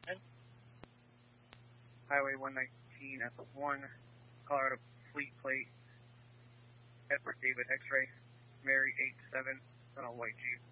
Highway 119 at the 1, Colorado Fleet Plate, Edward David X-Ray, Mary 87, on a white Jeep.